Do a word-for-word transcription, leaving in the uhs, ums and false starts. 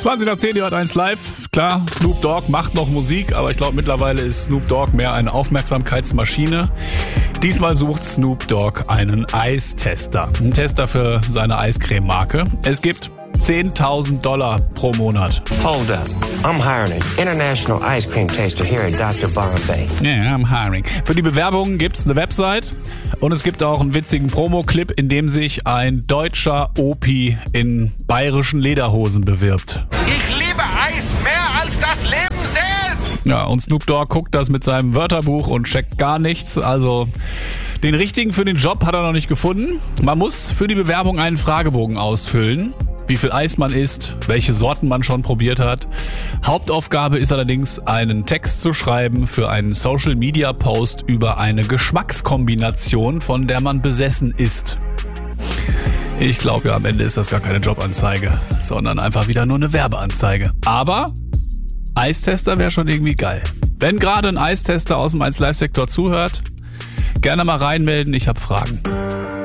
zwanzig nach zehn, die hört eins live. Klar, Snoop Dogg macht noch Musik, aber ich glaube mittlerweile ist Snoop Dogg mehr eine Aufmerksamkeitsmaschine. Diesmal sucht Snoop Dogg einen Eistester. Einen Tester für seine Eiscreme-Marke. Es gibt zehntausend Dollar pro Monat. Hold up. I'm hiring an international ice cream taster here at Doktor Bombay. Yeah, I'm hiring. Für die Bewerbungen gibt's eine Website und es gibt auch einen witzigen Promo-Clip, in dem sich ein deutscher Opi in bayerischen Lederhosen bewirbt. Ich liebe Eis mehr als das Leben selbst. Ja, und Snoop Dogg guckt das mit seinem Wörterbuch und checkt gar nichts. Also den richtigen für den Job hat er noch nicht gefunden. Man muss für die Bewerbung einen Fragebogen ausfüllen. Wie viel Eis man isst, welche Sorten man schon probiert hat. Hauptaufgabe ist allerdings, einen Text zu schreiben für einen Social-Media-Post über eine Geschmackskombination, von der man besessen ist. Ich glaube ja, am Ende ist das gar keine Jobanzeige, sondern einfach wieder nur eine Werbeanzeige. Aber Eistester wäre schon irgendwie geil. Wenn gerade ein Eistester aus dem eins Live Sektor zuhört, gerne mal reinmelden, ich habe Fragen.